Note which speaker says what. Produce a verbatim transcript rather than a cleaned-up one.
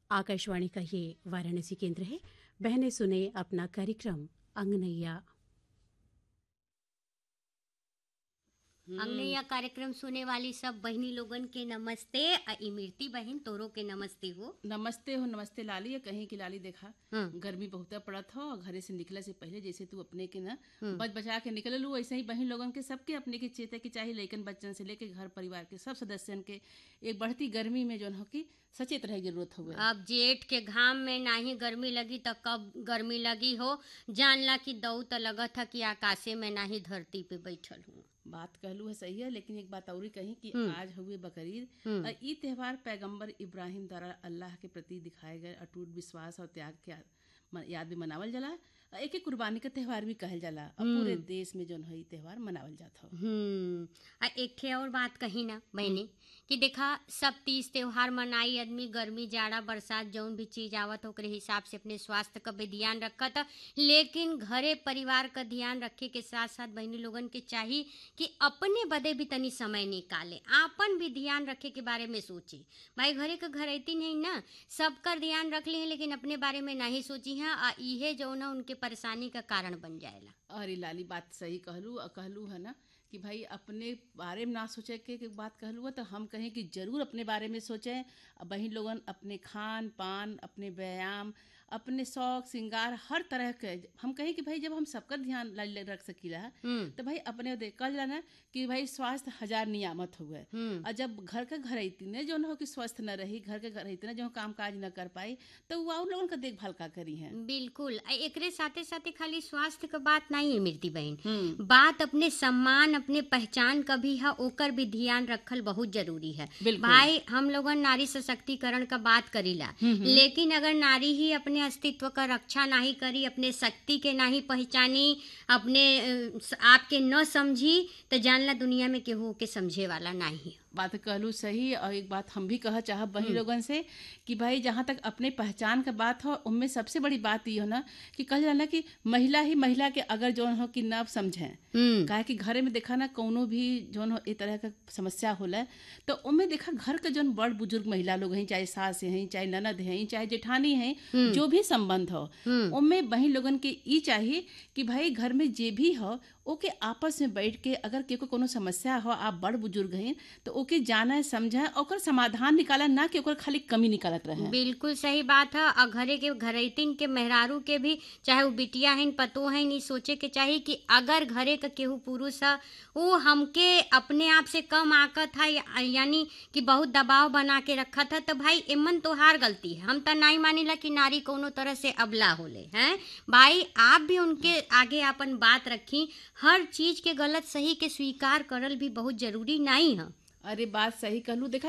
Speaker 1: आकाशवाणी का ये वाराणसी केंद्र है। बहनें सुने अपना कार्यक्रम अंगनैया।
Speaker 2: अंगनैया कार्यक्रम सुने वाली सब बहनी लोगन के नमस्ते। आ इमरती बहन तोरो के नमस्ते हो।
Speaker 3: नमस्ते हो। नमस्ते लाली। ये कहीं की लाली देखा
Speaker 2: हाँ।
Speaker 3: गर्मी बहुत पड़त हो और घरे से निकले से पहले जैसे तू अपने के ना
Speaker 2: हम्म।
Speaker 3: बच बचा के निकल लू, ऐसे ही बहन लोगन के सबके अपने के चेते की चाहिए, लेकिन बच्चन से लेके घर परिवार के सब सदस्यन के एक बढ़ती गर्मी में जो हो कि सचेत रहे जरूरत हुए।
Speaker 2: अब जेठ के घाम में नाही गर्मी लगी तो कब गर्मी लगी हो। जानला कि दऊ तो लगत है कि आकाशे में नाही धरती पे बैठल हूँ।
Speaker 3: बात कहलू है सही है, लेकिन एक बात और कही कि
Speaker 2: हम्म।
Speaker 3: आज हुए बकरीद
Speaker 2: हम्म।
Speaker 3: और ये त्योहार पैगंबर इब्राहिम द्वारा अल्लाह के प्रति दिखाए गए अटूट विश्वास और त्याग के याद- याद में मनावल जाला। एक एक कुर्बानी का त्योहार भी कहल जाला और पूरे देश में जो है त्योहार मनावल जाता हो।
Speaker 2: हम्म। आ एक ठे और बात कही ना मैंने कि देखा सब तीज त्योहार मनाई आदमी, गर्मी जाड़ा बरसात जौन भी चीज आवत ओकरे हिसाब से अपने स्वास्थ्य का भी ध्यान रखत, लेकिन घरे परिवार का ध्यान रखे के साथ साथ बहनी लोगन के चाहिए कि अपने बदे भी तनी समय निकाले, आपन भी ध्यान रखे के बारे में सोची। भाई घरे का घर ऐती नहीं ना, सबका ध्यान रख ली है लेकिन अपने बारे में नहीं सोची है, आ इहे जो ना उनके परेशानी का कारण बन जाएला।
Speaker 3: अरे लाली बात सही कहलू और कहलू है ना कि भाई अपने बारे में ना सोचे के, के बात कहलू है तो हम कहें कि जरूर अपने बारे में सोचें। बहन लोगन अपने खान पान, अपने व्यायाम, अपने शौक श्रृंगार हर तरह के हम कहें कि भाई जब हम सबका ध्यान ला- ला- रख सकीला तो भाई अपने दे कल जाना कि भाई स्वास्थ्य हजार नियामत हुए। और जब घर के घर अती ने जो न हो कि स्वस्थ न रही, घर के घर अती ने जो काम काज न कर पाई तो वो और लोगन का देखभाल का करी है।
Speaker 2: बिल्कुल। आ एकरे साथे साथे खाली स्वास्थ्य का बात नहीं है मिर्ती बहन,
Speaker 3: हम्म।
Speaker 2: बात अपने सम्मान अपने पहचान का भी है, ओकर भी ध्यान रखल बहुत जरूरी है।
Speaker 3: बिल्कुल।
Speaker 2: भाई हम लोगन नारी सशक्तिकरण का बात करीला, लेकिन अगर नारी ही अपने अस्तित्व का रक्षा नहीं करी, अपने शक्ति के नहीं पहचानी, अपने अ, आपके न समझी तो जानला दुनिया में केहू के समझे वाला नहीं है।
Speaker 3: बात कहलू सही। और एक बात हम भी कह चाहब बहन लोगन से कि भाई जहाँ तक अपने पहचान का बात हो उनमें सबसे बड़ी बात ये हो ना कि कह जाला कि महिला ही महिला के अगर जो हो कि न समझें, काहे कि घरे में देखा ना कोनो भी जो हो इस तरह का समस्या होला तो उनमें देखा घर के जो बड़ बुजुर्ग महिला लोग हैं, चाहे सास हैं, चाहे ननद हैं, चाहे जेठानी हैं, जो भी संबंध हो उनमें बहन लोगन के ई चाहिए कि भाई घर में जे भी हो ओके आपस में बैठ के अगर के को कोनो समस्या हो, आप बड़ बुजुर्ग हैं तो ओके जाना समझा ओकर समाधान निकाला, ना कि ओकर खाली कमी निकालत रहे।
Speaker 2: बिल्कुल सही बात है। और घरे के घरैतिन के मेहरारू के भी चाहे वो बिटिया हैं पतो हैं नहीं सोचे के चाहिए कि अगर घरे का केहू पुरुष है वो हमके अपने आप से कम आकत है या- यानी कि बहुत दबाव बना के रखत है तो भाई एमन तोहार गलती है। हम तो नहीं मानिला कि नारी कोनो तरह से अबला होले हैं। भाई आप भी उनके आगे अपन बात रखी, हर चीज के गलत सही के स्वीकार करल भी बहुत जरूरी नहीं है।
Speaker 3: अरे बात सही कहलू। देखा